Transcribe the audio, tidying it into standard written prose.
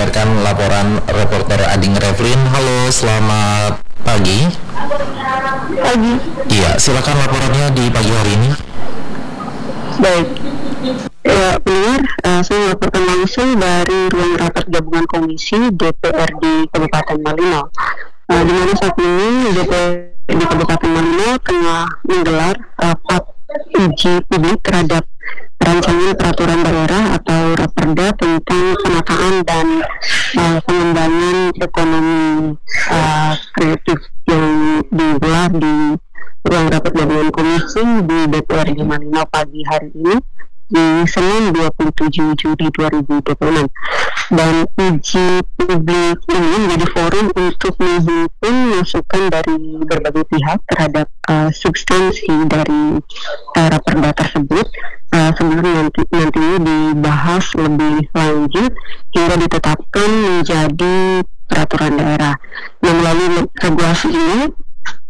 mendengarkan laporan reporter Ading Revlin. Halo, selamat pagi. Pagi. Iya, silakan laporannya di pagi hari ini. Baik. Ya, pendengar, saya melaporkan langsung dari ruang rapat gabungan komisi DPR di Kabupaten Malino. Di mana saat ini DPR di Kabupaten Malino tengah menggelar rapat uji publik terhadap rancangan peraturan daerah atau Raperda tentang penataan dan pengembangan ekonomi kreatif yang digelar di ruang rapat gabungan komisi di DPR di Malino pagi hari ini di Senin 27 Juli 2026. Dan uji publik ini menjadi forum untuk menghimpun masukan dari berbagai pihak terhadap substansi dari Raperda tersebut sebelum nantinya dibahas lebih lanjut hingga ditetapkan menjadi peraturan daerah. Yang melalui regulasi ini